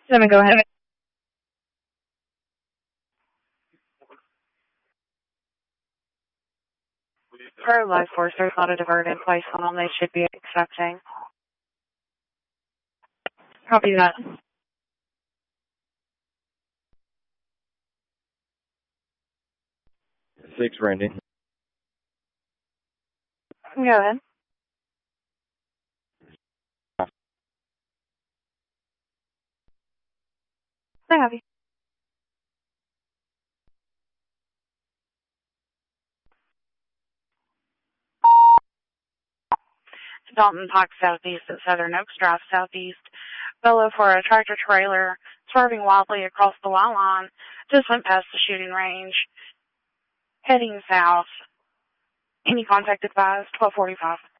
Let me go ahead. For life force, there's not a divert in place on them. They should be accepting. Copy that. Six, Randy. Go ahead. I have you. Dalton Park southeast at Southern Oaks Drive southeast. Fellow for a tractor trailer swerving wildly across the white line. Just went past the shooting range. Heading south. Any contact advised? 1245.